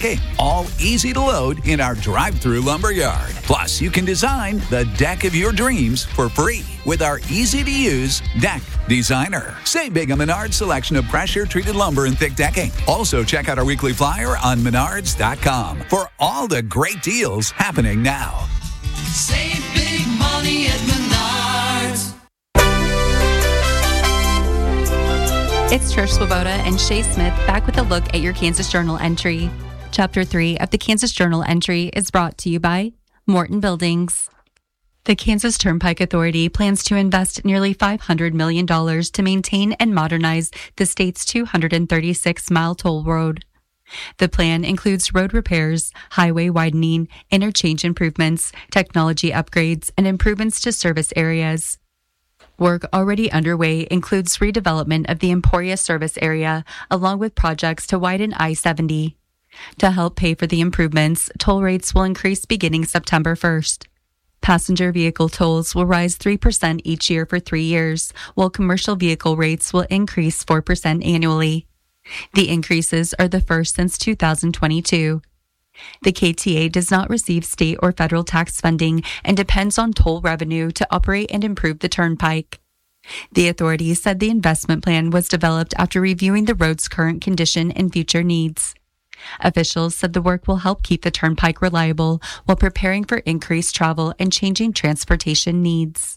decking, all easy to load in our drive-through lumberyard. Plus, you can design the deck of your dreams for free with our easy-to-use Deck Designer. Save big on Menards' selection of pressure-treated lumber and thick decking. Also, check out our weekly flyer on Menards.com for all the great deals happening now. Save big money at Menards. It's Trish Swoboda and Shay Smith back with a look at your Kansas Journal entry. Chapter 3 of the Kansas Journal entry is brought to you by Morton Buildings. The Kansas Turnpike Authority plans to invest nearly $500 million to maintain and modernize the state's 236-mile toll road. The plan includes road repairs, highway widening, interchange improvements, technology upgrades, and improvements to service areas. Work already underway includes redevelopment of the Emporia service area, along with projects to widen I-70. To help pay for the improvements, toll rates will increase beginning September 1st. Passenger vehicle tolls will rise 3% each year for 3 years, while commercial vehicle rates will increase 4% annually. The increases are the first since 2022. The KTA does not receive state or federal tax funding and depends on toll revenue to operate and improve the turnpike. The authority said the investment plan was developed after reviewing the road's current condition and future needs. Officials said the work will help keep the turnpike reliable while preparing for increased travel and changing transportation needs.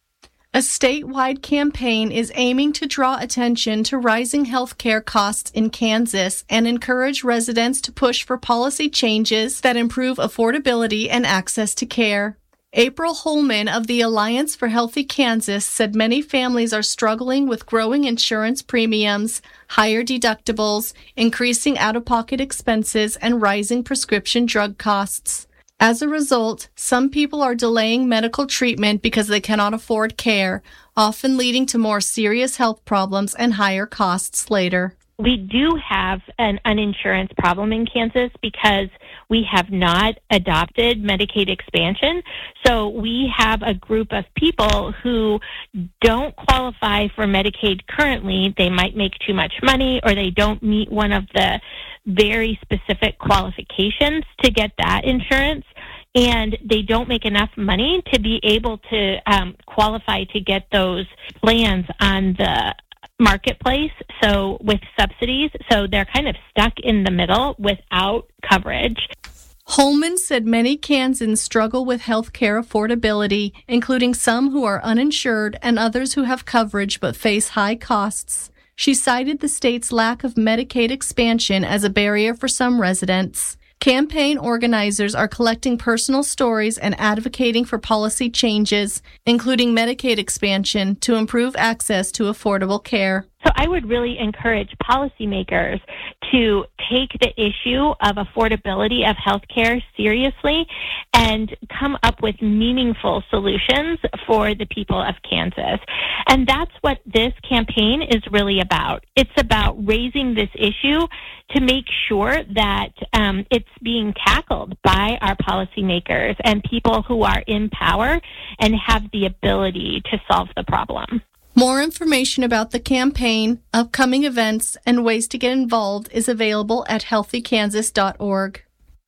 A statewide campaign is aiming to draw attention to rising health care costs in Kansas and encourage residents to push for policy changes that improve affordability and access to care. April Holman of the Alliance for Healthy Kansas said many families are struggling with growing insurance premiums, higher deductibles, increasing out-of-pocket expenses, and rising prescription drug costs. As a result, some people are delaying medical treatment because they cannot afford care, often leading to more serious health problems and higher costs later. We do have an uninsurance problem in Kansas because we have not adopted Medicaid expansion. So we have a group of people who don't qualify for Medicaid currently. They might make too much money, or they don't meet one of the very specific qualifications to get that insurance, and they don't make enough money to be able to qualify to get those plans on the marketplace, so with subsidies. So they're kind of stuck in the middle without coverage. Holman said many Kansans struggle with health care affordability, including some who are uninsured and others who have coverage but face high costs. She cited the state's lack of Medicaid expansion as a barrier for some residents. Campaign organizers are collecting personal stories and advocating for policy changes, including Medicaid expansion, to improve access to affordable care. So I would really encourage policymakers to take the issue of affordability of healthcare seriously and come up with meaningful solutions for the people of Kansas. And that's what this campaign is really about. It's about raising this issue to make sure that it's being tackled by our policymakers and people who are in power and have the ability to solve the problem. More information about the campaign, upcoming events, and ways to get involved is available at healthykansas.org.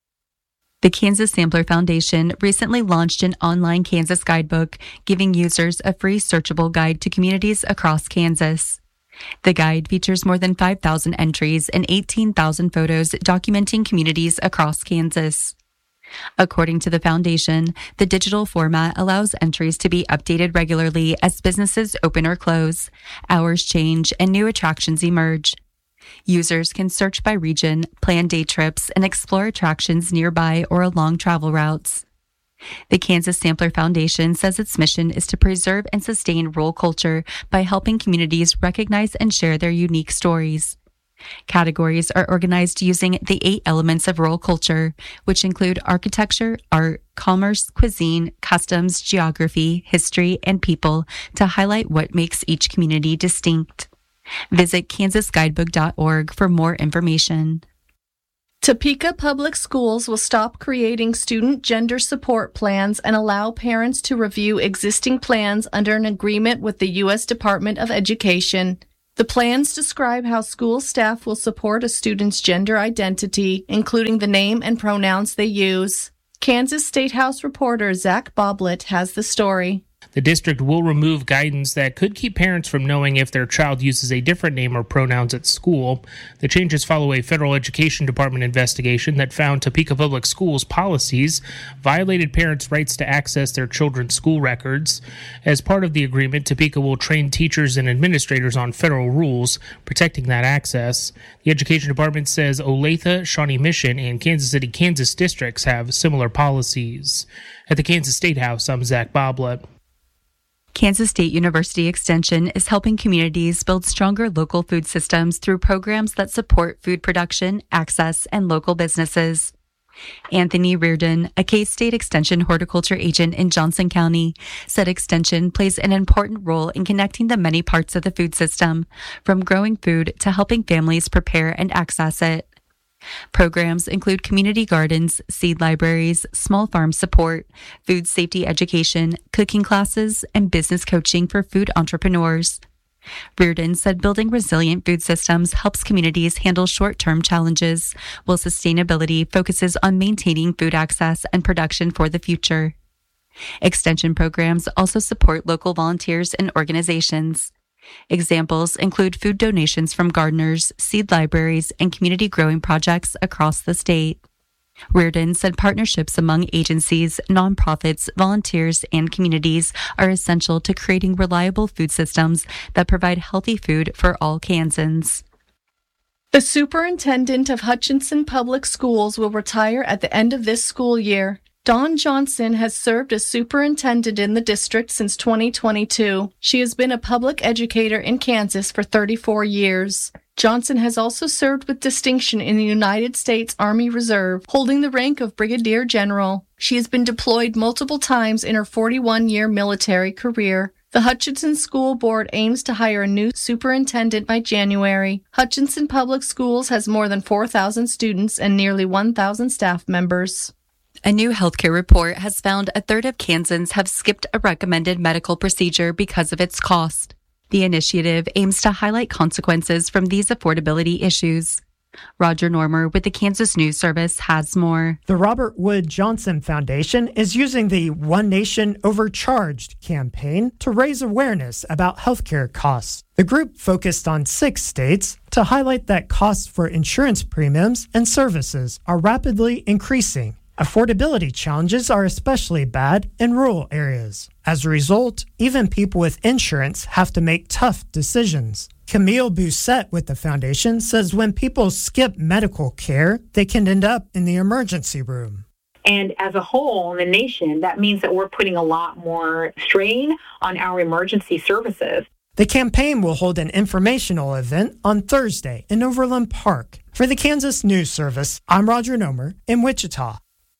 The Kansas Sampler Foundation recently launched an online Kansas guidebook, giving users a free searchable guide to communities across Kansas. The guide features more than 5,000 entries and 18,000 photos documenting communities across Kansas. According to the foundation, the digital format allows entries to be updated regularly as businesses open or close, hours change, and new attractions emerge. Users can search by region, plan day trips, and explore attractions nearby or along travel routes. The Kansas Sampler Foundation says its mission is to preserve and sustain rural culture by helping communities recognize and share their unique stories. Categories are organized using the 8 elements of rural culture, which include architecture, art, commerce, cuisine, customs, geography, history, and people, to highlight what makes each community distinct. Visit kansasguidebook.org for more information. Topeka Public Schools will stop creating student gender support plans and allow parents to review existing plans under an agreement with the U.S. Department of Education. The plans describe how school staff will support a student's gender identity, including the name and pronouns they use. Kansas State House reporter Zach Boblet has the story. The district will remove guidance that could keep parents from knowing if their child uses a different name or pronouns at school. The changes follow a federal education department investigation that found Topeka Public Schools policies violated parents' rights to access their children's school records. As part of the agreement, Topeka will train teachers and administrators on federal rules protecting that access. The education department says Olathe, Shawnee Mission, and Kansas City, Kansas districts have similar policies. At the Kansas State House, I'm Zach Boblet. Kansas State University Extension is helping communities build stronger local food systems through programs that support food production, access, and local businesses. Anthony Reardon, a K-State Extension horticulture agent in Johnson County, said Extension plays an important role in connecting the many parts of the food system, from growing food to helping families prepare and access it. Programs include community gardens, seed libraries, small farm support, food safety education, cooking classes, and business coaching for food entrepreneurs. Reardon said building resilient food systems helps communities handle short-term challenges, while sustainability focuses on maintaining food access and production for the future. Extension programs also support local volunteers and organizations. Examples include food donations from gardeners, seed libraries, and community growing projects across the state. Reardon said partnerships among agencies, nonprofits, volunteers, and communities are essential to creating reliable food systems that provide healthy food for all Kansans. The superintendent of Hutchinson Public Schools will retire at the end of this school year. Dawn Johnson has served as superintendent in the district since 2022. She has been a public educator in Kansas for 34 years. Johnson has also served with distinction in the United States Army Reserve, holding the rank of Brigadier General. She has been deployed multiple times in her 41-year military career. The Hutchinson School Board aims to hire a new superintendent by January. Hutchinson Public Schools has more than 4,000 students and nearly 1,000 staff members. A new healthcare report has found a third of Kansans have skipped a recommended medical procedure because of its cost. The initiative aims to highlight consequences from these affordability issues. Roger Normer with the Kansas News Service has more. The Robert Wood Johnson Foundation is using the One Nation Overcharged campaign to raise awareness about healthcare costs. The group focused on 6 states to highlight that costs for insurance premiums and services are rapidly increasing. Affordability challenges are especially bad in rural areas. As a result, even people with insurance have to make tough decisions. Camille Bousset with the foundation says when people skip medical care, they can end up in the emergency room. And as a whole in the nation, that means that we're putting a lot more strain on our emergency services. The campaign will hold an informational event on Thursday in Overland Park. For the Kansas News Service, I'm Roger Nomer in Wichita.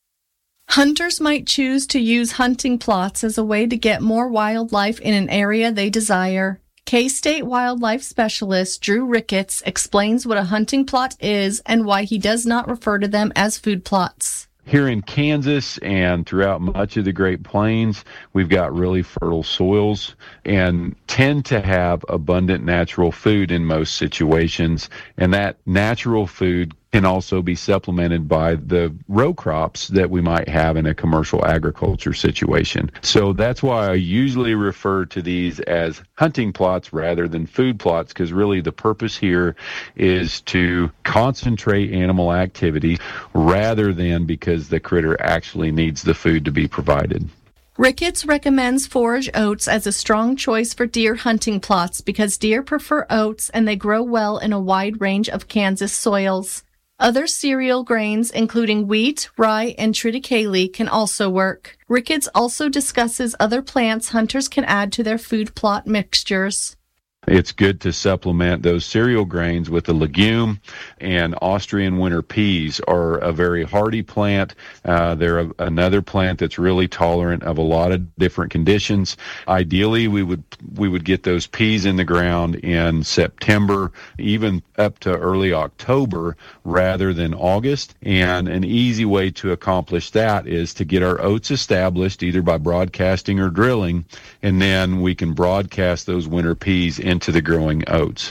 Hunters might choose to use hunting plots as a way to get more wildlife in an area they desire. K-State wildlife specialist Drew Ricketts explains what a hunting plot is and why he does not refer to them as food plots. Here in Kansas and throughout much of the Great Plains, we've got really fertile soils and tend to have abundant natural food in most situations. And that natural food can also be supplemented by the row crops that we might have in a commercial agriculture situation. So that's why I usually refer to these as hunting plots rather than food plots, because really the purpose here is to concentrate animal activity rather than because the critter actually needs the food to be provided. Ricketts recommends forage oats as a strong choice for deer hunting plots because deer prefer oats and they grow well in a wide range of Kansas soils. Other cereal grains, including wheat, rye, and triticale, can also work. Ricketts also discusses other plants hunters can add to their food plot mixtures. It's good to supplement those cereal grains with a legume, and Austrian winter peas are a very hardy plant. They're another plant that's really tolerant of a lot of different conditions. Ideally, we would get those peas in the ground in September, even up to early October, rather than August. And an easy way to accomplish that is to get our oats established, either by broadcasting or drilling, and then we can broadcast those winter peas into the growing oats.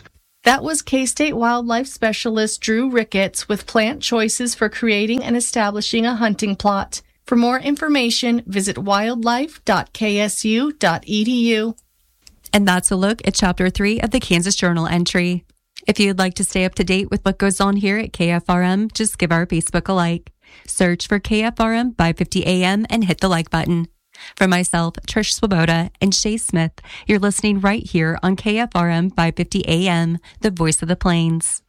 That was K-State wildlife specialist Drew Ricketts with plant choices for creating and establishing a hunting plot. For more information, visit wildlife.ksu.edu. And that's a look at Chapter 3 of the Kansas Journal entry. If you'd like to stay up to date with what goes on here at KFRM, just give our Facebook a like. Search for KFRM 550 AM and hit the like button. For myself, Trish Swoboda, and Shay Smith, you're listening right here on KFRM 550 AM, the voice of the Plains.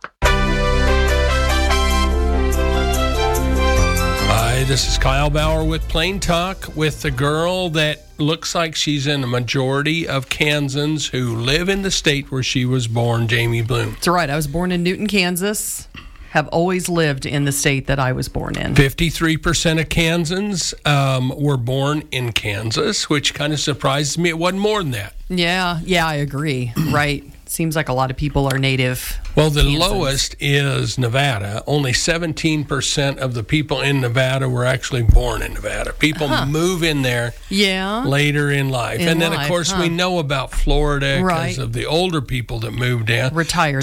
Hi, this is Kyle Bauer with Plain Talk with the girl that looks like she's in a majority of Kansans who live in the state where she was born, Jamie Bloom. That's right. I was born in Newton, Kansas. Have always lived in the state that I was born in. 53% of Kansans were born in Kansas, which kind of surprises me. It wasn't more than that. Yeah, I agree. Right. Seems like a lot of people are native. Well, the Kansans. lowest is Nevada. Only 17% of the people in Nevada were actually born in Nevada. People move in there later in life. And then, of course, we know about Florida because of the older people that moved in. Retired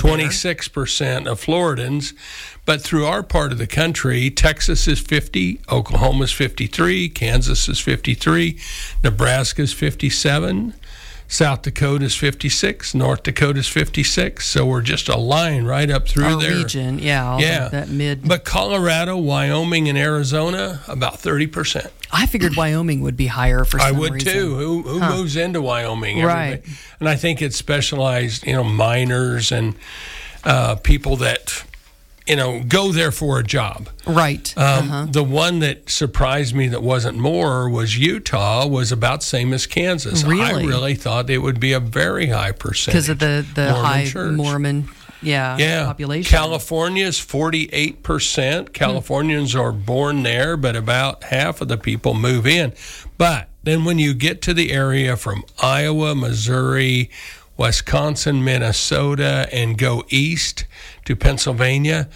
26% of Floridans. But through our part of the country, Texas is 50, Oklahoma is 53, Kansas is 53, Nebraska is 57. South Dakota is 56, North Dakota is 56, so we're just a line right up through our there. Region, that mid. But Colorado, Wyoming, and Arizona, about 30%. I figured Wyoming would be higher for some reason. I would too. Who moves into Wyoming? Right. And I think it's specialized, miners and people that go there for a job. Right. The one that surprised me that wasn't more was Utah was about same as Kansas. Really? I really thought it would be a very high percentage. Because of the Mormon high church. Mormon population. California is 48%. Californians are born there, but about half of the people move in. But then when you get to the area from Iowa, Missouri, Wisconsin, Minnesota, and go east to Pennsylvania,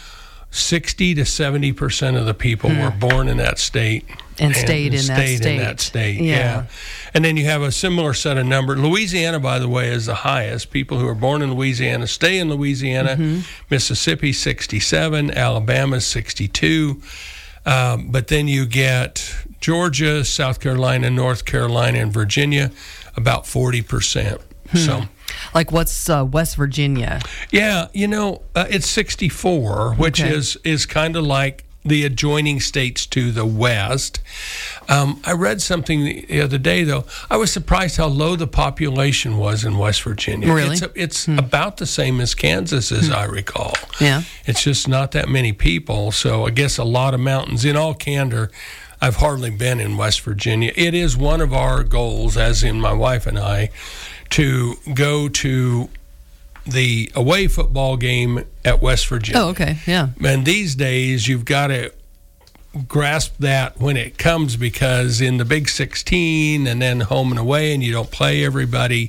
60 to 70% of the people were born in that state and stayed in that state. Yeah. And then you have a similar set of numbers. Louisiana, by the way, is the highest. People who are born in Louisiana stay in Louisiana. Mississippi, 67. Alabama, 62. But then you get Georgia, South Carolina, North Carolina, and Virginia, about 40%. So, like what's West Virginia? Yeah, it's 64, which is kind of like the adjoining states to the west. I read something the other day, though. I was surprised how low the population was in West Virginia. Really? It's about the same as Kansas, as I recall. Yeah. It's just not that many people, so I guess a lot of mountains. In all candor, I've hardly been in West Virginia. It is one of our goals, as in my wife and I, to go to the away football game at West Virginia. Oh, okay, yeah. And these days, you've got to grasp that when it comes, because in the Big 16 and then home and away, and you don't play everybody,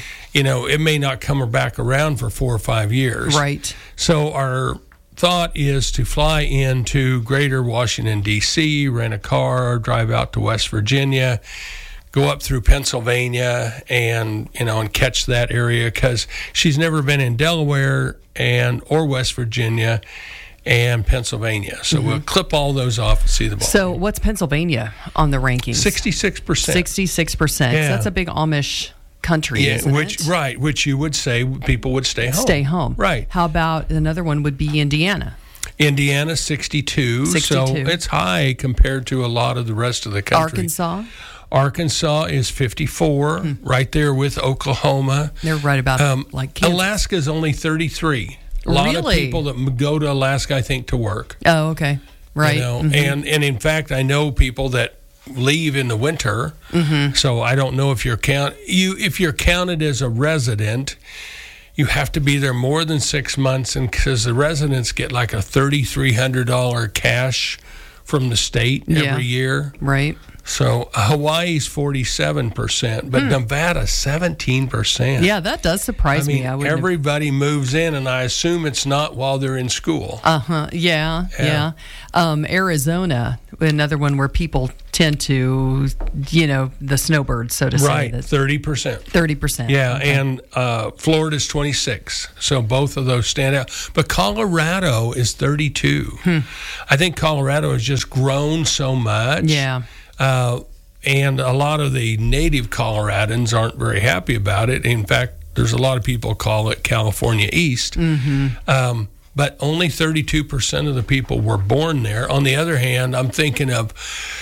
it may not come back around for 4 or 5 years. Right. So our thought is to fly into greater Washington, D.C., rent a car, drive out to West Virginia, go up through Pennsylvania and catch that area, because she's never been in Delaware or West Virginia and Pennsylvania. So we'll clip all those off and see the ball. So what's Pennsylvania on the rankings? 66%. 66%. Yeah. So that's a big Amish country, isn't it? Right, which you would say people would stay home. Stay home. Right. How about another one would be Indiana? Indiana, 62. So it's high compared to a lot of the rest of the country. Arkansas is 54, right there with Oklahoma. They're right about like Kansas. Alaska is only 33. A lot of people that go to Alaska, I think, to work. Oh, okay. Right. And in fact, I know people that leave in the winter. So I don't know if you're counted as a resident, you have to be there more than 6 months, and because the residents get like a $3,300 cash from the state every year. Right. So Hawaii's 47%, but Nevada 17%. Yeah, that does surprise me. Everybody moves in, and I assume it's not while they're in school. Yeah. Arizona, another one where people tend to, the snowbirds, so to say. Right, 30%. 30%. Yeah, okay. and Florida's 26. So both of those stand out. But Colorado is 32. I think Colorado has just grown so much. Yeah. And a lot of the native Coloradans aren't very happy about it. In fact, there's a lot of people call it California East. But only 32% of the people were born there. On the other hand, I'm thinking of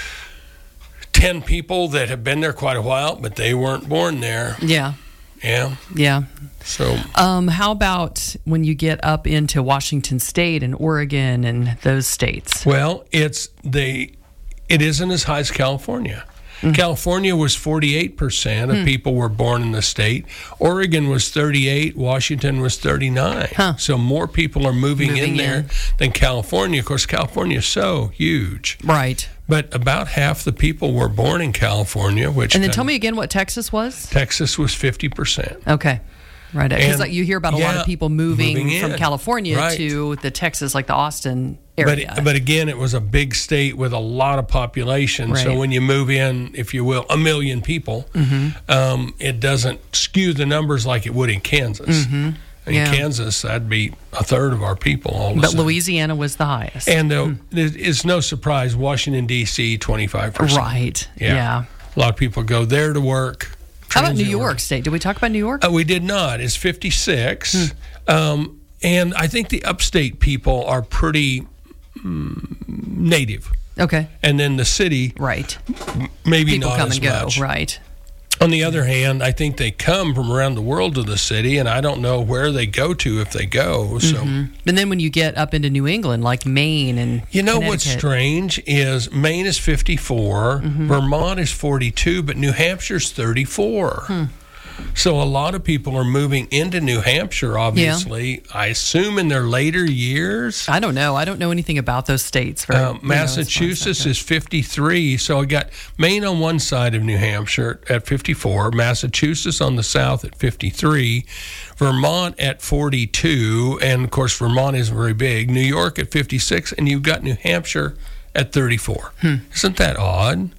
10 people that have been there quite a while, but they weren't born there. Yeah. Yeah. So, how about when you get up into Washington State and Oregon and those states? Well, it isn't as high as California. California was 48% of people were born in the state. Oregon was 38. Washington was 39. So more people are moving in there than California. Of course, California is so huge. Right. But about half the people were born in California. And then tell me again what Texas was? Texas was 50%. Okay. Right. Because you hear about a lot of people moving from California to the Texas, like the Austin area. But again, it was a big state with a lot of population. Right. So when you move in, if you will, 1 million people, it doesn't skew the numbers like it would in Kansas. In Kansas, that'd be a third of our people all of a sudden. Louisiana was the highest. And it's no surprise, Washington, D.C., 25%. Right. Yeah. A lot of people go there to work. How about New York State? Did we talk about New York? We did not. It's 56. And I think the upstate people are pretty native. Okay. And then the city, maybe people not come as and go, much. right. On the other hand, I think they come from around the world to the city, and I don't know where they go to if they go. So, And then when you get up into New England, like Maine and what's strange is Maine is 54, Vermont is 42, but New Hampshire's 34. So a lot of people are moving into New Hampshire, obviously. I assume in their later years. I don't know. I don't know anything about those states. Massachusetts is 53. So I got Maine on one side of New Hampshire at 54, Massachusetts on the south at 53, Vermont at 42, and of course Vermont isn't very big, New York at 56, and you've got New Hampshire at 34. Isn't that odd?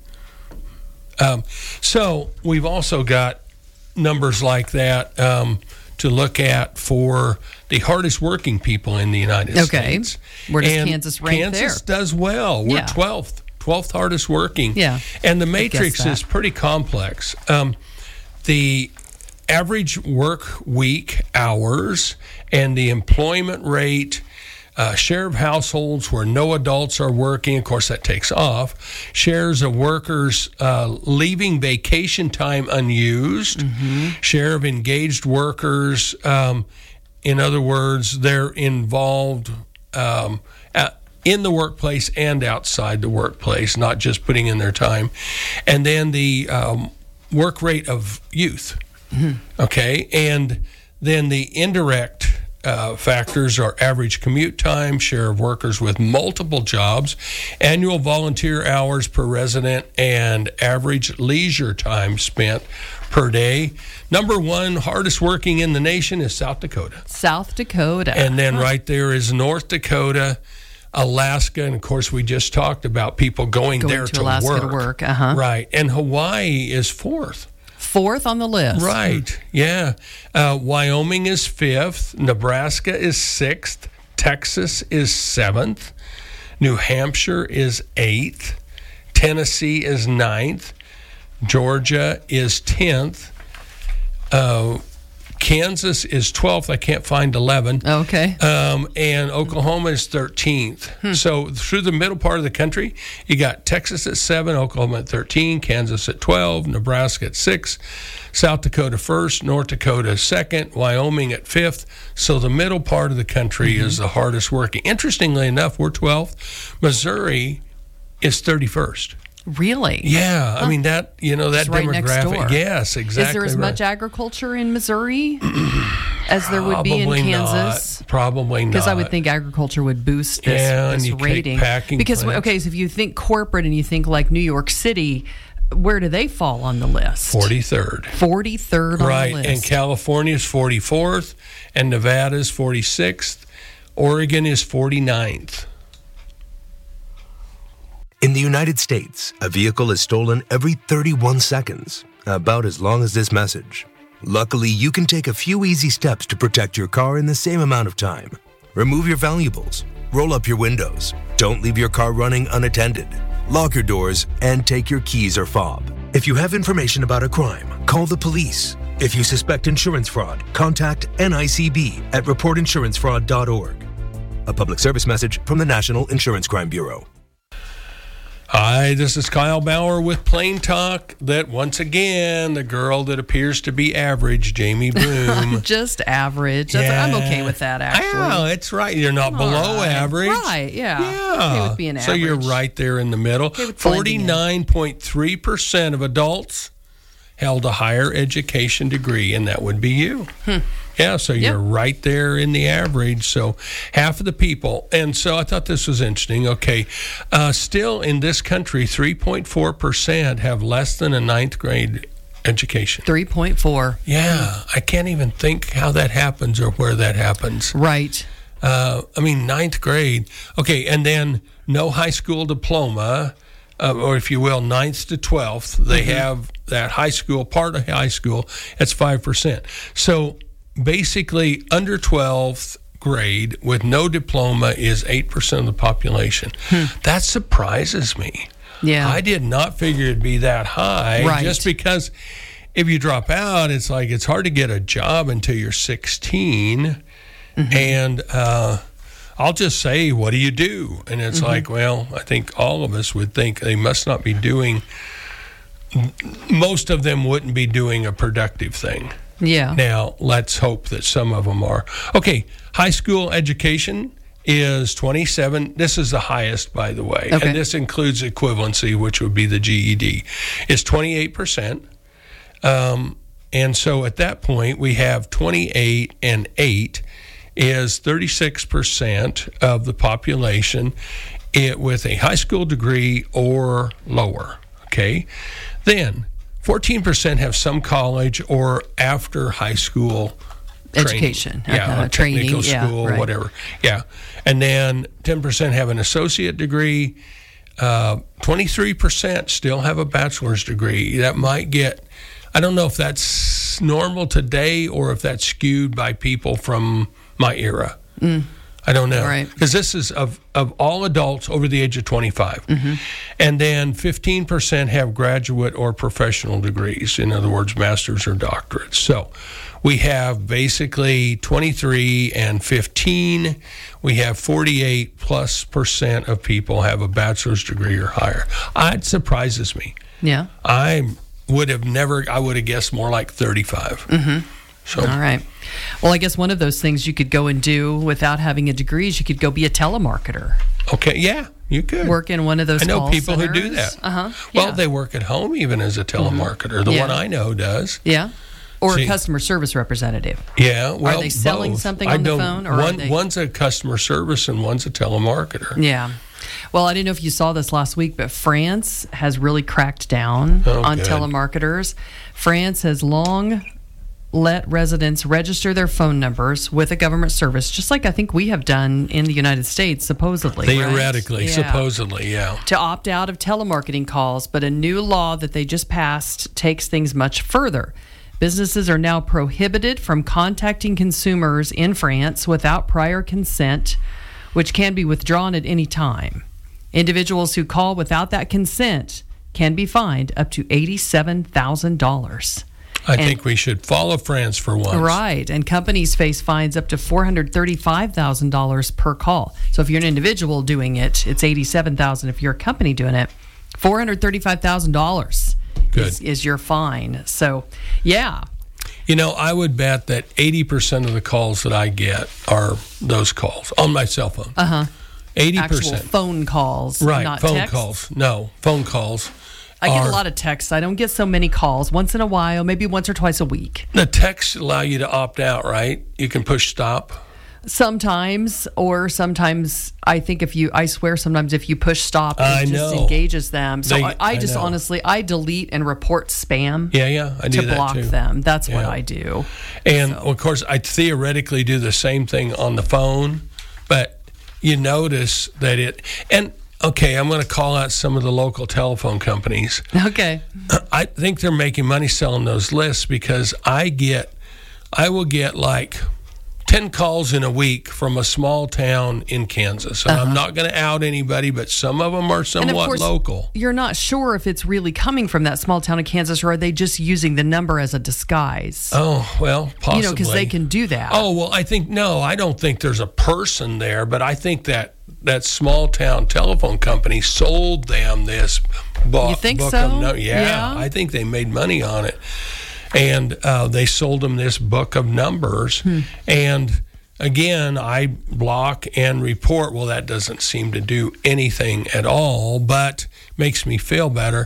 So we've also got numbers like that to look at for the hardest working people in the United States. Where does Kansas rank there? Kansas does well. We're 12th hardest working. Yeah. And the matrix is pretty complex. The average work week hours and the employment rate, share of households where no adults are working, of course that takes off, shares of workers leaving vacation time unused, share of engaged workers, in other words, they're involved in the workplace and outside the workplace, not just putting in their time, and then the work rate of youth, okay, and then the indirect factors are average commute time, share of workers with multiple jobs, annual volunteer hours per resident, and average leisure time spent per day. Number one hardest working in the nation is South Dakota. South Dakota. And then right there is North Dakota, Alaska, and of course we just talked about people going there to Alaska work. to work. Right. And Hawaii is fourth. Fourth on the list. Right, yeah. Wyoming is fifth. Nebraska is sixth. Texas is seventh. New Hampshire is eighth. Tennessee is ninth. Georgia is 10th. Kansas is 12th. I can't find 11. Okay. And Oklahoma is 13th. So through the middle part of the country, you got Texas at 7, Oklahoma at 13, Kansas at 12, Nebraska at 6, South Dakota 1st, North Dakota 2nd, Wyoming at 5th. So the middle part of the country is the hardest working. Interestingly enough, we're 12th. Missouri is 31st. Really? Yeah. I mean, that, that right next demographic. door. Yes, exactly. Is there as much agriculture in Missouri? as there would be in Kansas? Probably not. Because I would think agriculture would boost this rating. Because, okay, so if you think corporate and you think like New York City, where do they fall on the list? 43rd. 43rd on the list. Right, and California is 44th, and Nevada is 46th. Oregon is 49th. In the United States, a vehicle is stolen every 31 seconds, about as long as this message. Luckily, you can take a few easy steps to protect your car in the same amount of time. Remove your valuables, roll up your windows, don't leave your car running unattended, lock your doors, and take your keys or fob. If you have information about a crime, call the police. If you suspect insurance fraud, contact NICB at reportinsurancefraud.org. A public service message from the National Insurance Crime Bureau. Hi, this is Kyle Bauer with Plain Talk. That once again, the girl that appears to be average, Jamie Bloom. Just average. I'm okay with that, actually. Yeah, it's right. You're not below average. Right, yeah. Okay with being average. So you're right there in the middle. 49.3% of adults held a higher education degree, and that would be you. Yeah, so you're right there in the average. So half of the people. And so I thought this was interesting. Okay, still in this country, 3.4% have less than a ninth grade education. 3.4. Yeah, I can't even think how that happens or where that happens. Right. I mean, ninth grade. Okay, and then no high school diploma. Or if you will, 9th to 12th, they have that high school, part of high school, that's 5%. So basically, under 12th grade with no diploma is 8% of the population. That surprises me. Yeah. I did not figure it'd be that high, right. Just because if you drop out, it's like it's hard to get a job until you're 16. And I'll just say, what do you do? And it's like, well, I think all of us would think they must not be doing, most of them wouldn't be doing a productive thing. Yeah. Now, let's hope that some of them are. Okay, high school education is 27. This is the highest, by the way. Okay. And this includes equivalency, which would be the GED. It's 28%. And so at that point, we have 28 and 8 is 36% of the population with a high school degree or lower, okay? Then 14% have some college or after high school education. Yeah, technical school, right. Whatever. Yeah. And then 10% have an associate degree. 23% still have a bachelor's degree. That might get, I don't know if that's normal today or if that's skewed by people from my era. I don't know. Because this is of all adults over the age of 25. And then 15% have graduate or professional degrees. In other words, master's or doctorates. So we have basically 23 and 15. We have 48+% of people have a bachelor's degree or higher. It surprises me. Yeah. I would have guessed more like 35. So. All right. Well, I guess one of those things you could go and do without having a degree is you could go be a telemarketer. Okay, yeah, you could. Work in one of those call centers. I know people who do that. Well, they work at home even as a telemarketer. The one I know does. Yeah. Or a customer service representative. Yeah. Well, are they selling both. something on the phone? Or one's a customer service and one's a telemarketer. Yeah. Well, I didn't know if you saw this last week, but France has really cracked down on telemarketers. France has long let residents register their phone numbers with a government service, just like I think we have done in the United States, supposedly. Theoretically, right? supposedly, yeah. To opt out of telemarketing calls, but a new law that they just passed takes things much further. Businesses are now prohibited from contacting consumers in France without prior consent, which can be withdrawn at any time. Individuals who call without that consent can be fined up to $87,000. I think we should follow France for once. Right. And companies face fines up to $435,000 per call. So if you're an individual doing it, it's $87,000. If you're a company doing it, $435,000 is your fine. So, yeah. You know, I would bet that 80% of the calls that I get are those calls on my cell phone. 80%. Actual phone calls. Right. Not phone text? calls. No, phone calls. I get a lot of texts. I don't get so many calls. Once in a while, maybe once or twice a week. The texts allow you to opt out, right? You can push stop. Sometimes, or sometimes I think sometimes if you push stop, it just engages them. So I just honestly, I delete and report spam. Yeah, I do to that block too. them. That's what I do. And of course, I theoretically do the same thing on the phone, but you notice that okay, I'm going to call out some of the local telephone companies. Okay. I think they're making money selling those lists because I will get like 10 calls in a week from a small town in Kansas. And I'm not going to out anybody, but some of them are somewhat and of course, local. You're not sure if it's really coming from that small town in Kansas, or are they just using the number as a disguise? Oh, well, possibly. Because they can do that. Oh, well, I don't think there's a person there, but I think that small town telephone company sold them this book. You think so? Yeah, I think they made money on it. And they sold them this book of numbers. And again, I block and report. Well, that doesn't seem to do anything at all, but makes me feel better.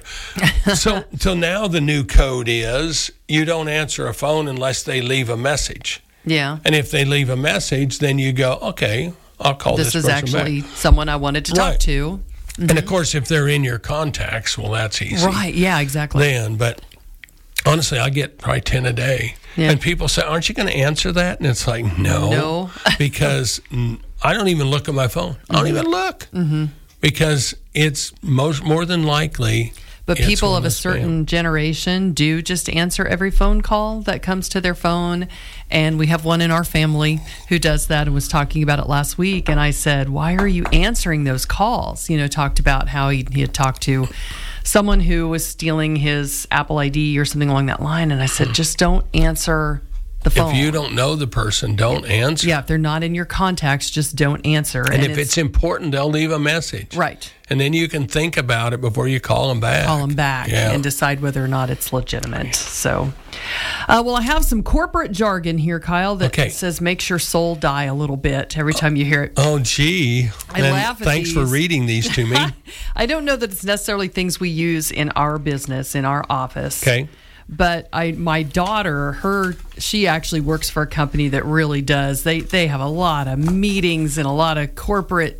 So now the new code is you don't answer a phone unless they leave a message. Yeah. And if they leave a message, then you go, okay, I'll call this person back. This is actually someone I wanted to talk to. Mm-hmm. And of course, if they're in your contacts, well, that's easy. Right, yeah, exactly. But honestly, I get probably 10 a day. Yeah. And people say, aren't you going to answer that? And it's like, no. Because I don't even look at my phone. I don't even look. Because it's more than likely. But people of a certain generation do just answer every phone call that comes to their phone. And we have one in our family who does that and was talking about it last week. And I said, why are you answering those calls? Talked about how he had talked to someone who was stealing his Apple ID or something along that line. And I said, just don't answer the phone. If you don't know the person, don't answer. Yeah, if they're not in your contacts, just don't answer. And if it's important, they'll leave a message. Right. And then you can think about it before you call them back. And decide whether or not it's legitimate. So, well, I have some corporate jargon here, Kyle, that says makes your soul die a little bit every time you hear it. Oh, gee. I laugh at Thanks for reading these to me. I don't know that it's necessarily things we use in our business, in our office. Okay. But my daughter, she actually works for a company that really does. They have a lot of meetings and a lot of corporate.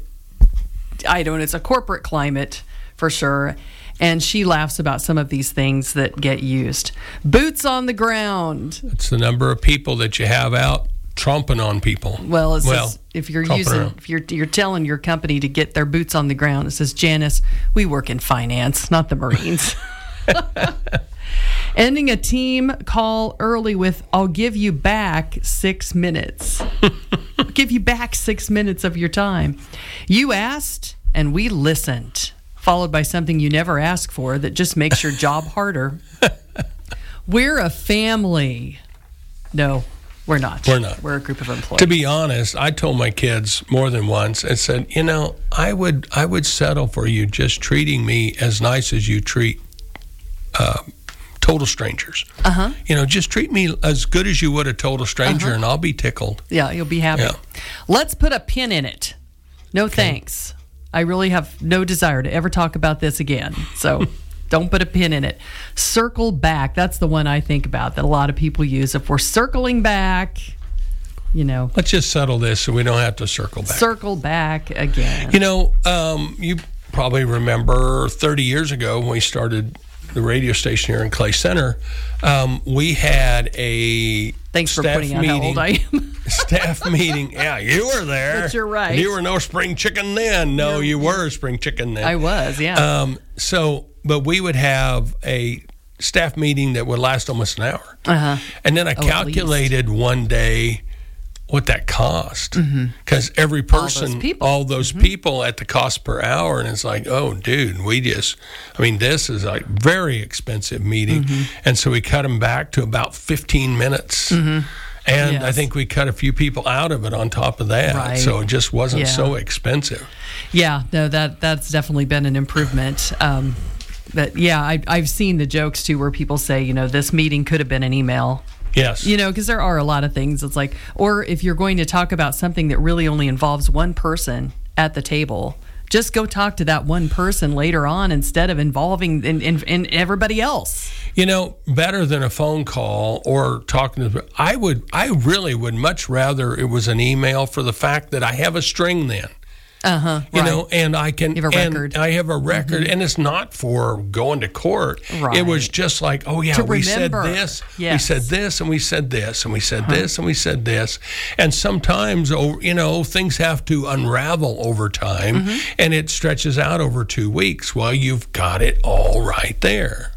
It's a corporate climate for sure. And she laughs about some of these things that get used. Boots on the ground. It's the number of people that you have out tromping on people. Well, if you're telling your company to get their boots on the ground, it says, Janice, we work in finance, not the Marines. Ending a team call early with, I'll give you back 6 minutes. I'll give you back 6 minutes of your time. You asked, and we listened. Followed by something you never asked for that just makes your job harder. We're a family. No, we're not. We're not. We're a group of employees. To be honest, I told my kids more than once, I said, I would settle for you just treating me as nice as you treat total strangers. Just treat me as good as you would a total stranger, and I'll be tickled. Yeah, you'll be happy. Yeah. Let's put a pin in it. No thanks. I really have no desire to ever talk about this again. So don't put a pin in it. Circle back. That's the one I think about that a lot of people use. If we're circling back, Let's just settle this so we don't have to circle back. Circle back again. You probably remember 30 years ago when we started the radio station here in Clay Center, we had a Thanks for pointing out how old I am. Staff meeting. Yeah, you were there. But you're right. You were no spring chicken then. No, you were a spring chicken then. I was, yeah. But we would have a staff meeting that would last almost an hour. And then I calculated one day what that cost. Because every person, all those people at the cost per hour, and it's like, oh, dude, this is a very expensive meeting. And so we cut them back to about 15 minutes. And I think we cut a few people out of it on top of that. Right. So it just wasn't so expensive. Yeah, no, that's definitely been an improvement. But yeah, I've seen the jokes too where people say, this meeting could have been an email. Yes. Because there are a lot of things. It's like, or if you're going to talk about something that really only involves one person at the table, Just go talk to that one person later on instead of involving in everybody else. Better than a phone call or talking to. I really would much rather it was an email, for the fact that I have a string then. And I can have a record. I have a record, and it's not for going to court. Right. It was just like, we said this, we said this, and we said this, and we said this, and we said this. And sometimes, things have to unravel over time, and it stretches out over 2 weeks. Well, you've got it all right there.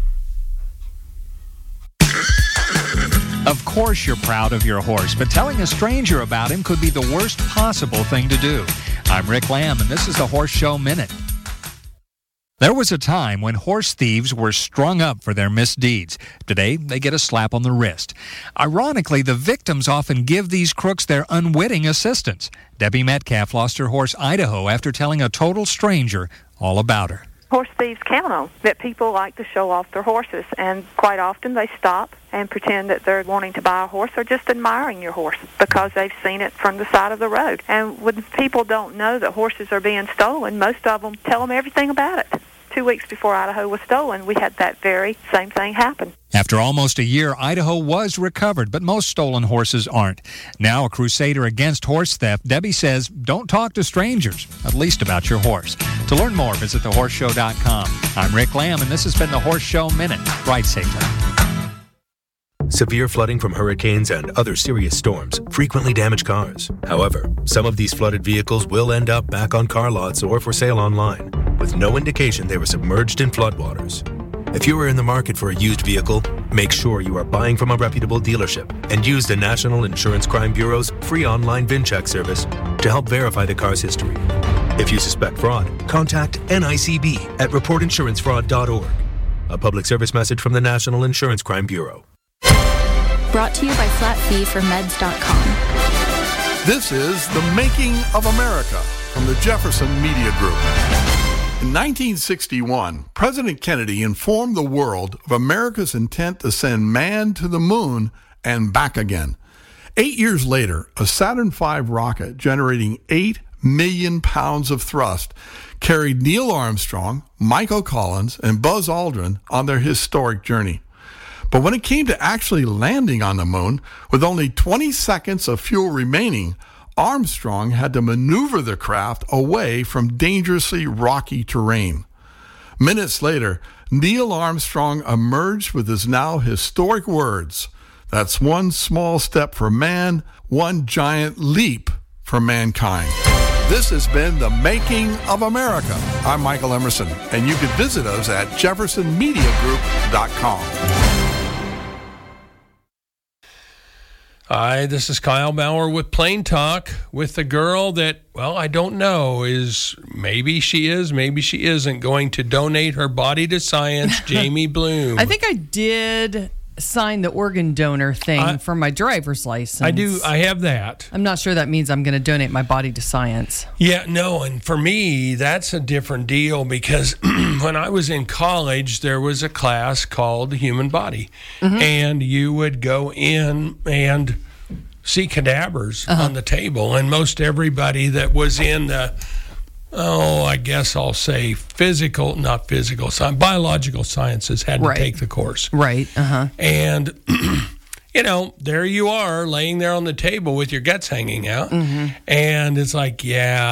Of course you're proud of your horse, but telling a stranger about him could be the worst possible thing to do. I'm Rick Lamb, and this is the Horse Show Minute. There was a time when horse thieves were strung up for their misdeeds. Today, they get a slap on the wrist. Ironically, the victims often give these crooks their unwitting assistance. Debbie Metcalf lost her horse Idaho after telling a total stranger all about her. Horse thieves count on that people like to show off their horses, and quite often they stop and pretend that they're wanting to buy a horse or just admiring your horse because they've seen it from the side of the road. And when people don't know that horses are being stolen, most of them tell them everything about it. 2 weeks before Idaho was stolen, we had that very same thing happen. After almost a year, Idaho was recovered, but most stolen horses aren't. Now a crusader against horse theft, Debbie says, don't talk to strangers, at least about your horse. To learn more, visit thehorseshow.com. I'm Rick Lamb, and this has been the Horse Show Minute. Ride safely. Severe flooding from hurricanes and other serious storms frequently damage cars. However, some of these flooded vehicles will end up back on car lots or for sale online, with no indication they were submerged in floodwaters. If you are in the market for a used vehicle, make sure you are buying from a reputable dealership and use the National Insurance Crime Bureau's free online VIN check service to help verify the car's history. If you suspect fraud, contact NICB at reportinsurancefraud.org. A public service message from the National Insurance Crime Bureau. Brought to you by flatfeeformeds.com. This is The Making of America from the Jefferson Media Group. In 1961, President Kennedy informed the world of America's intent to send man to the moon and back again. 8 years later, a Saturn V rocket generating 8 million pounds of thrust carried Neil Armstrong, Michael Collins, and Buzz Aldrin on their historic journey. But when it came to actually landing on the moon, with only 20 seconds of fuel remaining, Armstrong had to maneuver the craft away from dangerously rocky terrain. Minutes later, Neil Armstrong emerged with his now historic words, "That's one small step for man, one giant leap for mankind." This has been The Making of America. I'm Michael Emerson, and you can visit us at jeffersonmediagroup.com. Hi, this is Kyle Bauer with Plain Talk with the girl that, I don't know, maybe she isn't going to donate her body to science, Jamie Bloom. I think I did sign the organ donor thing for my driver's license. I do. I have that. I'm not sure that means I'm going to donate my body to science. Yeah, no, and for me, that's a different deal because when I was in college, there was a class called the Human Body, and you would go in and see cadavers on the table, and most everybody that was in the I guess I'll say biological sciences had to take the course. Right. And, there you are laying there on the table with your guts hanging out. And it's like,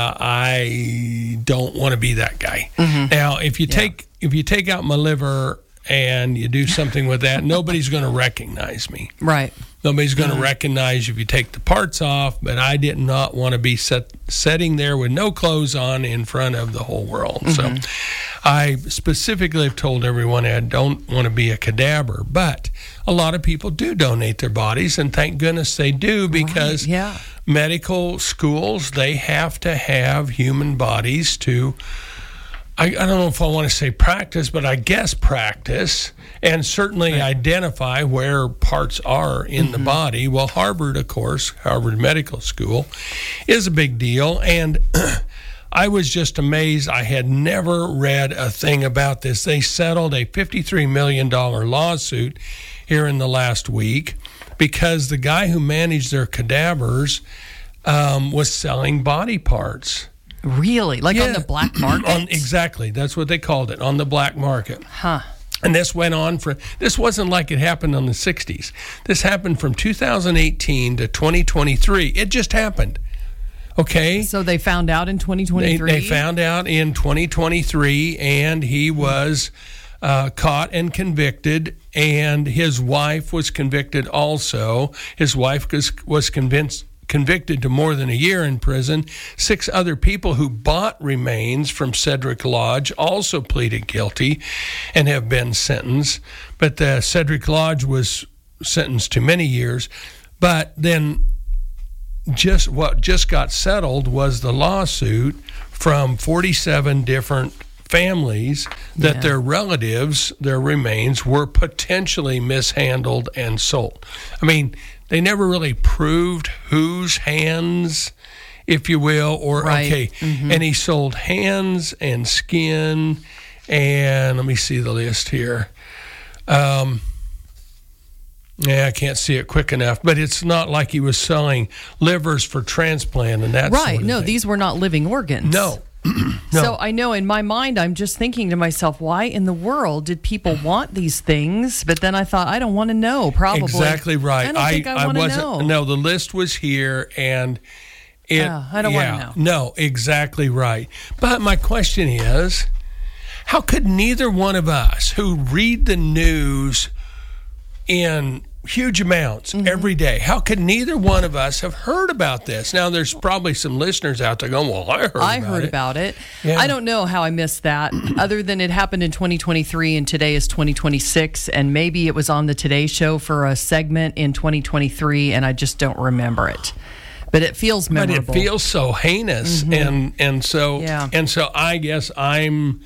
I don't want to be that guy. Now, if you take out my liver and you do something with that, nobody's going to recognize me. Right. Nobody's going to recognize if you take the parts off, but I did not want to be sitting there with no clothes on in front of the whole world. So I specifically have told everyone I don't want to be a cadaver, but a lot of people do donate their bodies, and thank goodness they do, because medical schools, they have to have human bodies to, I don't know if I want to say practice, but I guess practice, and certainly identify where parts are in the body. Well, Harvard, of course, Harvard Medical School, is a big deal, and I was just amazed. I had never read a thing about this. They settled a $53 million lawsuit here in the last week because the guy who managed their cadavers was selling body parts. Really? Like on the black market? Exactly. That's what they called it, on the black market. Huh. And this went on this wasn't like it happened in the 60s. This happened from 2018 to 2023. It just happened. Okay? So they found out in 2023? They found out in 2023, and he was caught and convicted, and his wife was convicted also. His wife was convicted to more than a year in prison. 6 other people who bought remains from Cedric Lodge also pleaded guilty and have been sentenced. But Cedric Lodge was sentenced to many years. But then what just got settled was the lawsuit from 47 different families that their relatives, their remains, were potentially mishandled and sold. I mean, they never really proved whose hands, if you will, or and he sold hands and skin, and let me see the list here. I can't see it quick enough, but it's not like he was selling livers for transplant and that sort of no, thing. these were not living organs. No. So I know in my mind, I'm just thinking to myself, why in the world did people want these things? But then I thought, I don't want to know, probably. Exactly right. I don't think I want to know. No, the list was here, and I don't want to know. No, exactly right. But my question is, how could neither one of us who read the news in huge amounts every day, how could neither one of us have heard about this? Now, there's probably some listeners out there going, well, I heard about it. Yeah. I don't know how I missed that, other than it happened in 2023 and today is 2026, and maybe it was on the Today Show for a segment in 2023, and I just don't remember it. But it feels memorable. But it feels so heinous, and so I guess I'm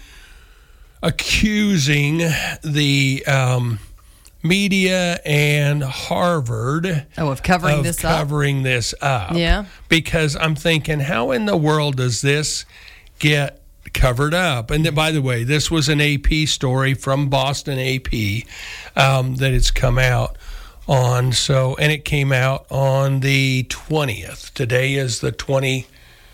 accusing the media and Harvard of covering this up. Yeah. Because I'm thinking, how in the world does this get covered up? And then, by the way, this was an AP story from Boston AP that it's come out on. So, and it came out on the 20th. Today is the 27th.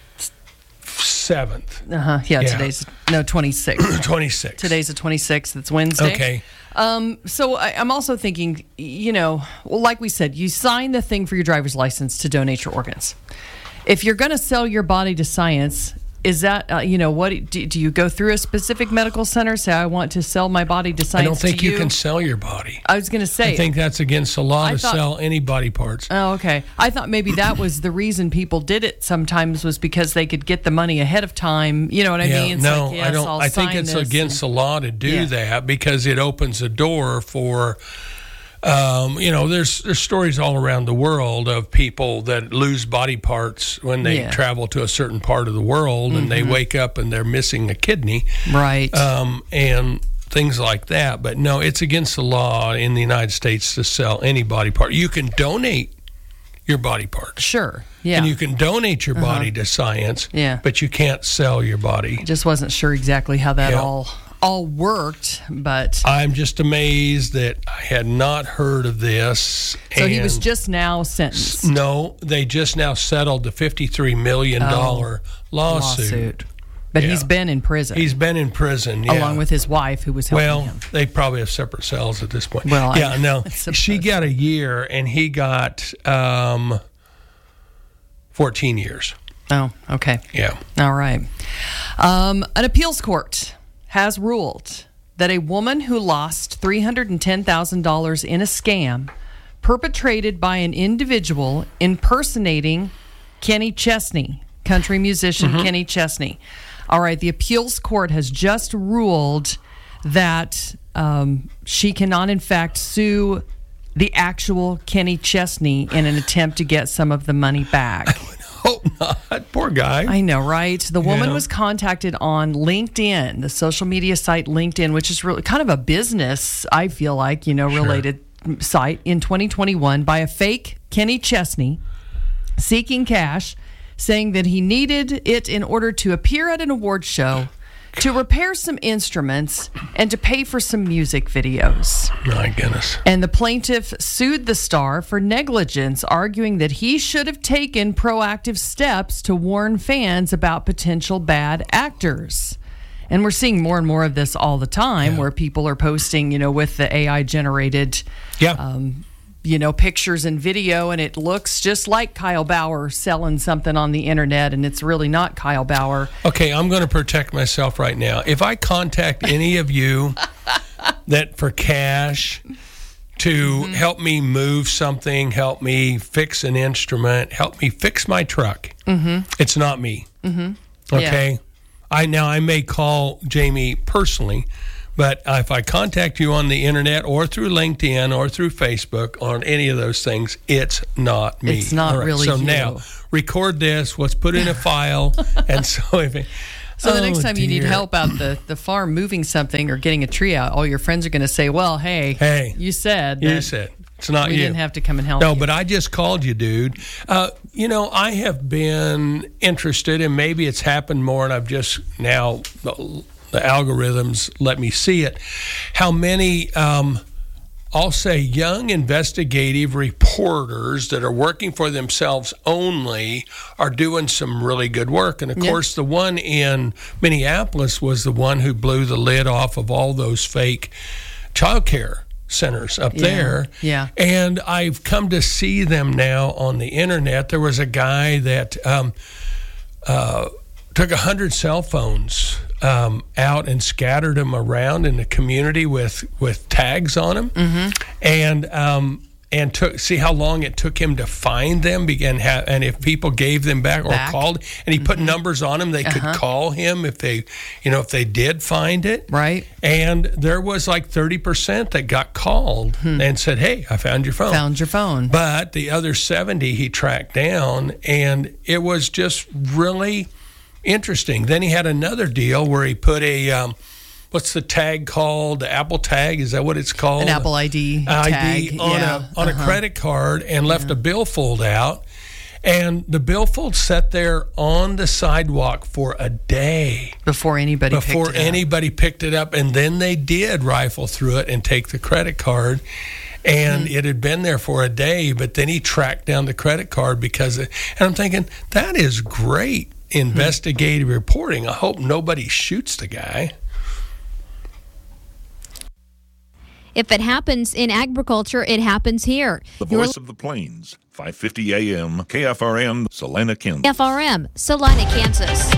Today's 26th. 26th. Today's the 26th. It's Wednesday. Okay. So I'm also thinking, like we said, you sign the thing for your driver's license to donate your organs. If you're going to sell your body to science, is that, what do you go through a specific medical center, say, I want to sell my body to science? I don't think you can sell your body. I was going to say. I think that's against the law to sell any body parts. Oh, okay. I thought maybe that was the reason people did it sometimes, was because they could get the money ahead of time. You know what I mean? It's no, like, yes, I don't. I'll I think sign it's this against the law to do that, because it opens a door for. There's stories all around the world of people that lose body parts when they travel to a certain part of the world, and they wake up and they're missing a kidney, right? And things like that. But no, it's against the law in the United States to sell any body part. You can donate your body parts, sure, yeah, and you can donate your body to science, but you can't sell your body. Just wasn't sure exactly how that all worked, but I'm just amazed that I had not heard of this. So he was just now sentenced? No, they just now settled the $53 million lawsuit. But he's been in prison. He's been in prison, along with his wife, who was helping him. They probably have separate cells at this point. Well, she got a year, and he got 14 years. Oh, okay. Yeah. All right. An appeals court has ruled that a woman who lost $310,000 in a scam perpetrated by an individual impersonating Kenny Chesney, country musician Kenny Chesney. All right, the appeals court has just ruled that she cannot, in fact, sue the actual Kenny Chesney in an attempt to get some of the money back. Hope not. Poor guy. I know, right? The woman was contacted on LinkedIn, the social media site LinkedIn, which is really kind of a business, I feel like, related site, in 2021 by a fake Kenny Chesney seeking cash, saying that he needed it in order to appear at an award show to repair some instruments and to pay for some music videos. My goodness. And the plaintiff sued the star for negligence, arguing that he should have taken proactive steps to warn fans about potential bad actors. And we're seeing more and more of this all the time, where people are posting, with the AI-generated, pictures and video, and it looks just like Kyle Bauer selling something on the internet, and it's really not Kyle Bauer. Okay, I'm going to protect myself right now. If I contact any of you that for cash to help me move something, help me fix an instrument, help me fix my truck, it's not me. Okay? Yeah. I may call Jamie personally, but if I contact you on the internet or through LinkedIn or through Facebook on any of those things, it's not me. It's not really so you. Now, record this. Let's put it in a file. And so if So the next time you need help out the farm moving something or getting a tree out, all your friends are going to say, well, hey, you said that it's not we you. didn't have to come and help No, you. but I just called you, dude. I have been interested, and maybe it's happened more, and I've just now, the algorithms let me see it, how many, I'll say, young investigative reporters that are working for themselves only are doing some really good work. And, of course, the one in Minneapolis was the one who blew the lid off of all those fake child care centers up there. Yeah. And I've come to see them now on the internet. There was a guy that took 100 cell phones out and scattered them around in the community with tags on them, and see how long it took him to find them, and if people gave them back or called, and he put numbers on them, they could call him if they did find it. Right. And there was like 30% that got called and said, "Hey, I found your phone." Found your phone. But the other 70 he tracked down, and it was just really interesting. Then he had another deal where he put a what's the tag called? The Apple tag, is that what it's called? An Apple ID tag on a credit card, and left a billfold out. And the billfold sat there on the sidewalk for a day before anybody picked it up. And then they did rifle through it and take the credit card. And it had been there for a day, but then he tracked down the credit card and I'm thinking, that is great investigative reporting. I hope nobody shoots the guy. If it happens in agriculture, it happens here. The Voice of the Plains, 550 AM, KFRM, Salina, Kansas. KFRM, Salina, Kansas.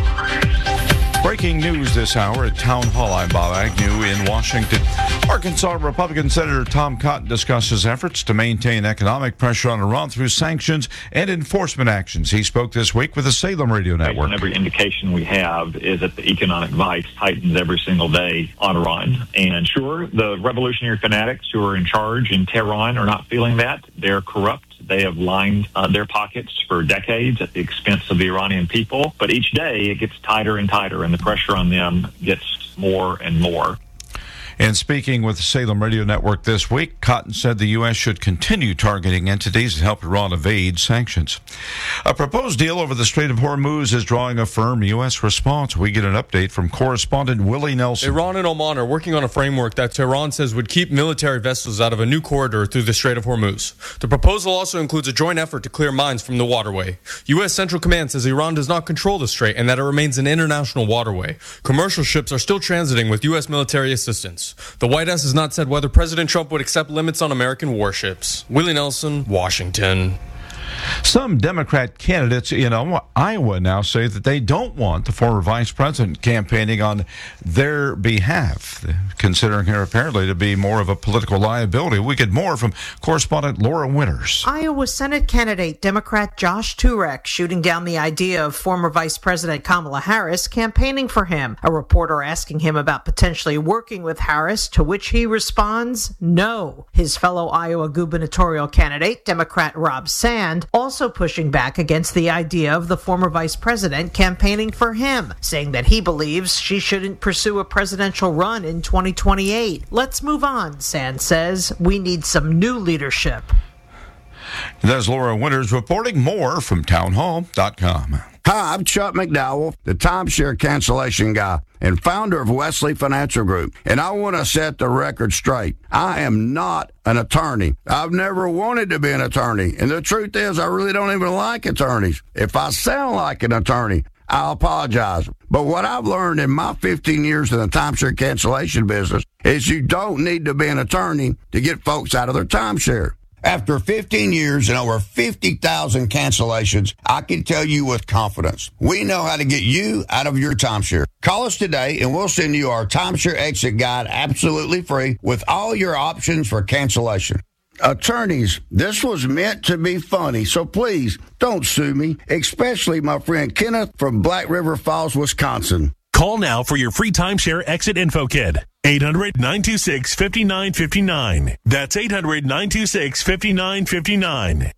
Breaking news this hour at Town Hall. I'm Bob Agnew in Washington. Arkansas Republican Senator Tom Cotton discusses efforts to maintain economic pressure on Iran through sanctions and enforcement actions. He spoke this week with the Salem Radio Network. And every indication we have is that the economic vice tightens every single day on Iran. And sure, the revolutionary fanatics who are in charge in Tehran are not feeling that. They're corrupt. They have lined their pockets for decades at the expense of the Iranian people. But each day it gets tighter and tighter, and the pressure on them gets more and more. And speaking with the Salem Radio Network this week, Cotton said the U.S. should continue targeting entities that help Iran evade sanctions. A proposed deal over the Strait of Hormuz is drawing a firm U.S. response. We get an update from correspondent Willie Nelson. Iran and Oman are working on a framework that Tehran says would keep military vessels out of a new corridor through the Strait of Hormuz. The proposal also includes a joint effort to clear mines from the waterway. U.S. Central Command says Iran does not control the strait and that it remains an international waterway. Commercial ships are still transiting with U.S. military assistance. The White House has not said whether President Trump would accept limits on American warships. Willie Nelson, Washington. Some Democrat candidates in Iowa now say that they don't want the former vice president campaigning on their behalf, considering her apparently to be more of a political liability. We get more from correspondent Laura Winters. Iowa Senate candidate Democrat Josh Turek shooting down the idea of former Vice President Kamala Harris campaigning for him. A reporter asking him about potentially working with Harris, to which he responds, no. His fellow Iowa gubernatorial candidate, Democrat Rob Sand, also pushing back against the idea of the former vice president campaigning for him, saying that he believes she shouldn't pursue a presidential run in 2028. Let's move on, Sand says. We need some new leadership. There's Laura Winters reporting. More from townhall.com. Hi, I'm Chuck McDowell, the timeshare cancellation guy and founder of Wesley Financial Group, and I want to set the record straight. I am not an attorney. I've never wanted to be an attorney, and the truth is I really don't even like attorneys. If I sound like an attorney, I'll apologize. But what I've learned in my 15 years in the timeshare cancellation business is you don't need to be an attorney to get folks out of their timeshare. After 15 years and over 50,000 cancellations, I can tell you with confidence, we know how to get you out of your timeshare. Call us today and we'll send you our timeshare exit guide absolutely free with all your options for cancellation. Attorneys, this was meant to be funny, so please don't sue me, especially my friend Kenneth from Black River Falls, Wisconsin. Call now for your free timeshare exit info kit. 800-926-5959. That's 800-926-5959.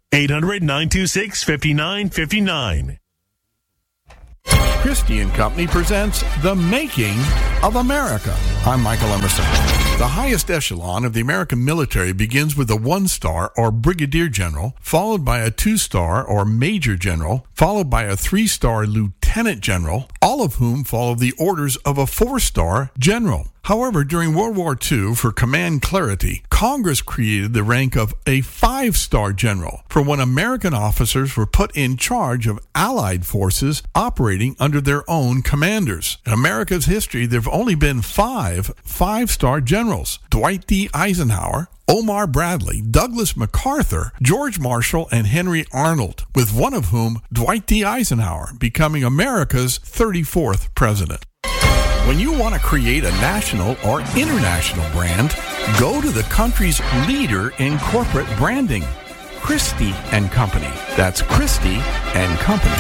800-926-5959. Christie & Company presents The Making of America. I'm Michael Emerson. The highest echelon of the American military begins with a 1-star or brigadier general, followed by a 2-star or major general, followed by a 3-star lieutenant general, all of whom follow the orders of a 4-star general. However, during World War II, for command clarity, Congress created the rank of a 5-star general for when American officers were put in charge of Allied forces operating under their own commanders. In America's history, there have only been 5 5-star generals: Dwight D. Eisenhower, Omar Bradley, Douglas MacArthur, George Marshall, and Henry Arnold, with one of whom, Dwight D. Eisenhower, becoming America's 34th president. When you want to create a national or international brand, go to the country's leader in corporate branding, Christie & Company. That's Christie & Company.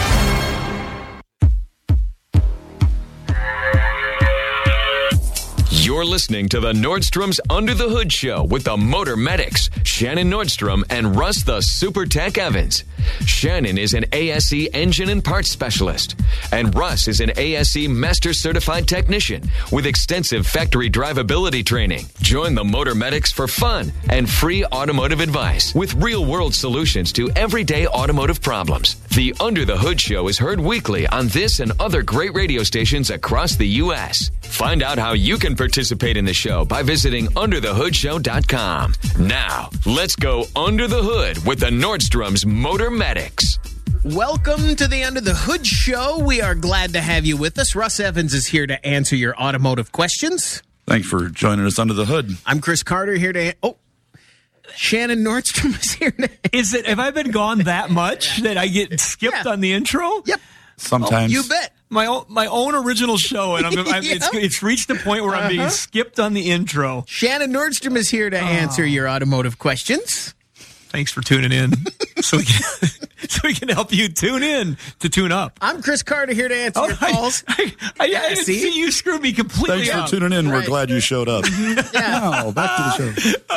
You're listening to the Nordstrom's Under the Hood Show with the Motor Medics, Shannon Nordstrom and Russ the Super Tech Evans. Shannon is an ASE engine and parts specialist, and Russ is an ASE Master Certified Technician with extensive factory drivability training. Join the Motor Medics for fun and free automotive advice with real-world solutions to everyday automotive problems. The Under the Hood Show is heard weekly on this and other great radio stations across the U.S. Find out how you can participate in the show by visiting underthehoodshow.com. Now, let's go under the hood with the Nordstrom's Motor Medics. Welcome to the Under the Hood Show. We are glad to have you with us. Russ Evans is here to answer your automotive questions. Thanks for joining us under the hood. I'm Chris Carter here to... Shannon Nordstrom is here now. Is it? Have I been gone that much that I get skipped on the intro? Yep. Sometimes. You bet. My own original show, and it's reached the point where I'm being skipped on the intro. Shannon Nordstrom is here to answer your automotive questions. Thanks for tuning in, so we can help you tune in to tune up. I'm Chris Carter here to answer your calls. I see, you screwed me completely up. Thanks for tuning in. Right. We're glad you showed up. Now, back to the show.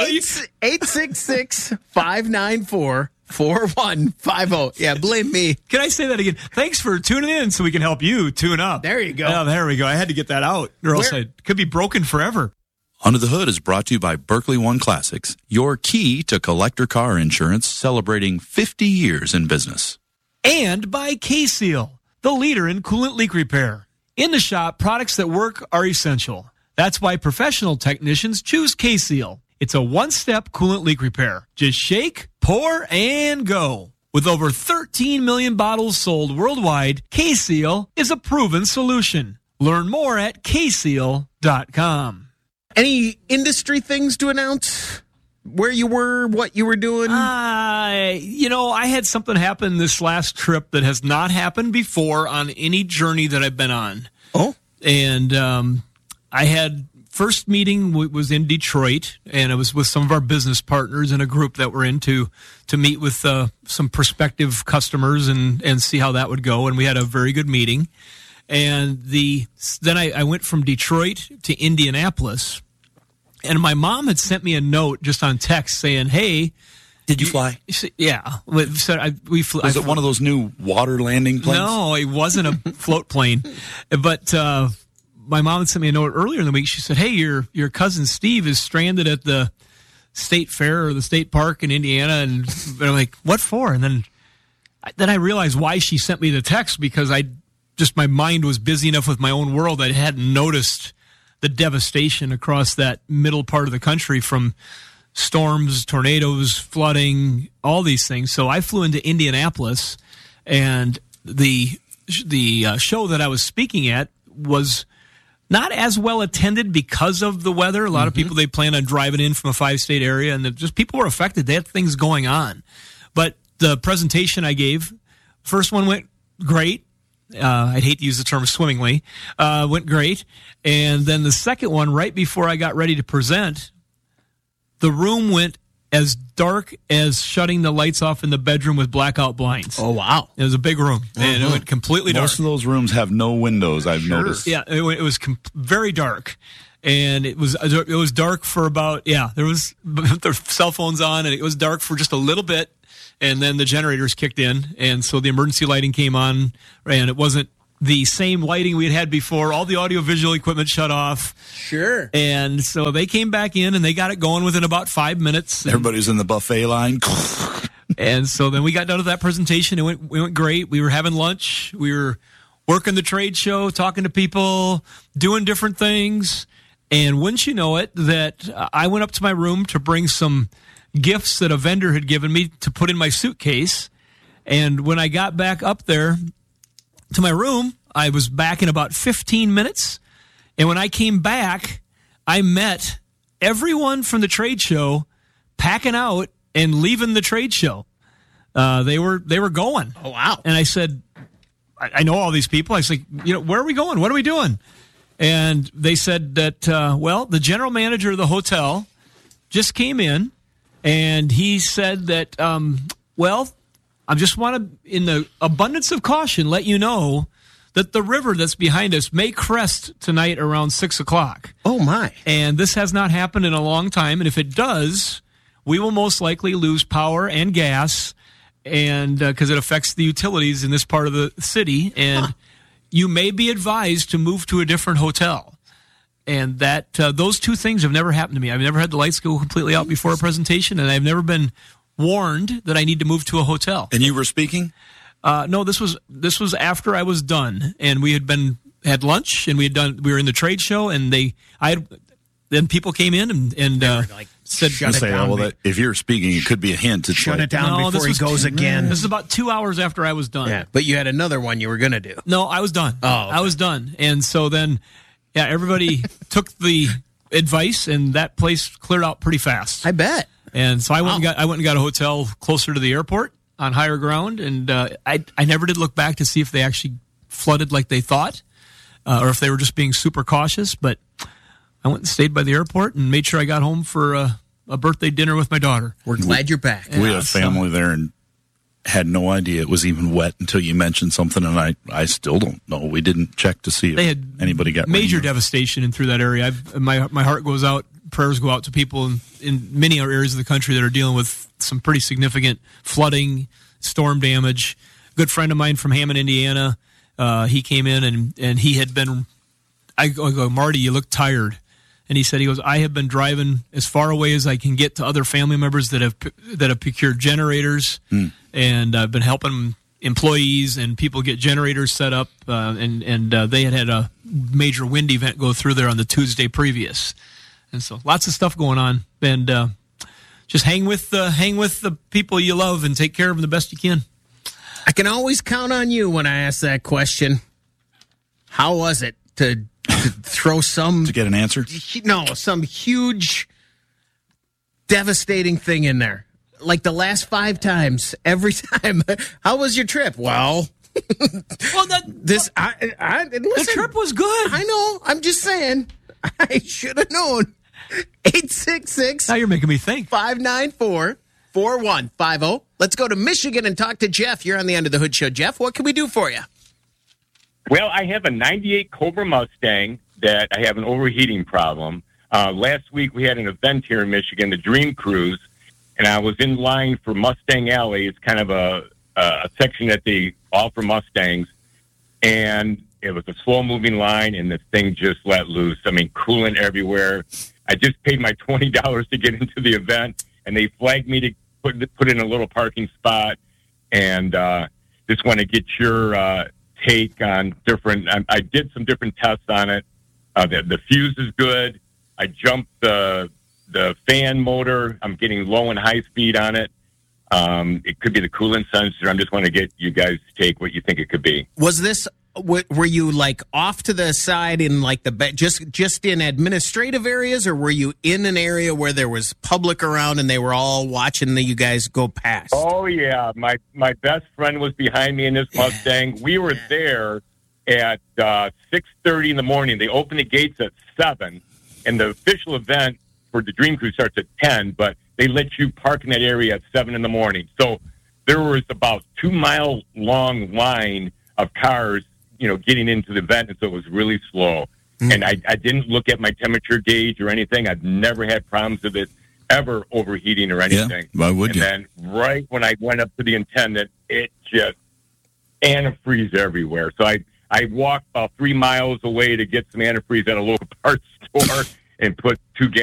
866-594-4150. Yeah, blame me. Can I say that again? Thanks for tuning in so we can help you tune up. There you go. Oh, there we go. I had to get that out, or else I could be broken forever. Under the Hood is brought to you by Berkeley One Classics, your key to collector car insurance, celebrating 50 years in business. And by K-Seal, the leader in coolant leak repair. In the shop, products that work are essential. That's why professional technicians choose K-Seal. It's a one-step coolant leak repair. Just shake, pour, and go. With over 13 million bottles sold worldwide, K-Seal is a proven solution. Learn more at kseal.com. Any industry things to announce? Where you were, what you were doing? I had something happen this last trip that has not happened before on any journey that I've been on. Oh. And I had first meeting was in Detroit, and it was with some of our business partners in a group that we're into to meet with some prospective customers and see how that would go. And we had a very good meeting. And then I went from Detroit to Indianapolis. And my mom had sent me a note just on text saying, "Hey, did you fly?" Yeah, so we flew. Was it one of those new water landing planes? No, it wasn't a float plane. But my mom had sent me a note earlier in the week. She said, "Hey, your cousin Steve is stranded at the state fair or the state park in Indiana, and they're like, what for? And then I realized why she sent me the text, because my mind was busy enough with my own world. I hadn't noticed the devastation across that middle part of the country from storms, tornadoes, flooding, all these things. So I flew into Indianapolis, and the show that I was speaking at was not as well attended because of the weather. A lot of people, they plan on driving in from a 5-state area, and just people were affected. They had things going on. But the presentation I gave, first one went great. I'd hate to use the term swimmingly. Went great. And then the second one, right before I got ready to present, the room went as dark as shutting the lights off in the bedroom with blackout blinds. Oh, wow. It was a big room, and it went completely dark. Most of those rooms have no windows, I've noticed. Yeah, it was very dark. And it was dark for about, there was their cell phones on, and it was dark for just a little bit, and then the generators kicked in, and so the emergency lighting came on, and it wasn't the same lighting we had before. All the audio-visual equipment shut off. Sure. And so they came back in, and they got it going within about 5 minutes. Everybody's in the buffet line. And so then we got done with that presentation. It went great. We were having lunch. We were working the trade show, talking to people, doing different things. And wouldn't you know it, that I went up to my room to bring some gifts that a vendor had given me to put in my suitcase. And when I got back up there to my room, I was back in about 15 minutes. And when I came back, I met everyone from the trade show packing out and leaving the trade show. They were going. Oh, wow. And I said, I know all these people. I was like, where are we going? What are we doing? And they said that, the general manager of the hotel just came in, and he said that, I just want to, in the abundance of caution, let you know that the river that's behind us may crest tonight around 6 o'clock. Oh, my. And this has not happened in a long time. And if it does, we will most likely lose power and gas, and because it affects the utilities in this part of the city. And you may be advised to move to a different hotel. And that those two things have never happened to me. I've never had the lights go completely out before a presentation, and I've never been warned that I need to move to a hotel. And you were speaking? No, this was after I was done, and we had lunch, and we were in the trade show, and then people came in and said, shut it down. If you're speaking, it could be a hint. Shut it down before he goes again. This is about 2 hours after I was done. Yeah, but you had another one you were going to do. No, I was done. Oh, okay. I was done. And so then, everybody took the advice, and that place cleared out pretty fast. I bet. And so I went and got a hotel closer to the airport on higher ground, and I never did look back to see if they actually flooded like they thought, or if they were just being super cautious. But I went and stayed by the airport and made sure I got home for a birthday dinner with my daughter. We're glad you're back. We had family there and had no idea it was even wet until you mentioned something, and I still don't know. We didn't check to see if anybody got major devastation in through that area. My heart goes out. Prayers go out to people in many areas of the country that are dealing with some pretty significant flooding, storm damage. A good friend of mine from Hammond, Indiana, he came in and he had been. I go, Marty, you look tired, and he said, I have been driving as far away as I can get to other family members that have procured generators, and I've been helping employees and people get generators set up, and they had a major wind event go through there on the Tuesday previous. And so lots of stuff going on, and just hang with the people you love and take care of them the best you can. I can always count on you when I ask that question. How was it to throw to get an answer? No, some huge, devastating thing in there. Like the last 5 times, every time. How was your trip? Well, the trip was good. I know. I'm just saying. I should have known. 866. Now you're making me think. 594-4150. Let's go to Michigan and talk to Jeff. You're on the Under the Hood Show. Jeff, what can we do for you? Well, I have a 98 Cobra Mustang that I have an overheating problem. Last week we had an event here in Michigan, the Dream Cruise, and I was in line for Mustang Alley. It's kind of a section that they offer Mustangs, and it was a slow-moving line, and the thing just let loose. I mean, coolant everywhere. I just paid my $20 to get into the event, and they flagged me to put in a little parking spot. And just want to get your take on different. I did some different tests on it. The fuse is good. I jumped the fan motor. I'm getting low and high speed on it. It could be the coolant sensor. I'm just want to get you guys to take what you think it could be. Was this? Were you like off to the side in like just in administrative areas, or were you in an area where there was public around and they were all watching you guys go past? Oh yeah, my best friend was behind me in this Mustang. We were there at 6:30 in the morning. They opened the gates at 7, and the official event for the Dream Cruise starts at 10. But they let you park in that area at 7 in the morning. So there was about 2 mile long line of cars, getting into the event, and so it was really slow. And I didn't look at my temperature gauge or anything. I've never had problems with it ever overheating or anything. Yeah, why would you? And then right when I went up to the intendant, it just antifreeze everywhere. So I walked about 3 miles away to get some antifreeze at a local parts store and put 2 gallons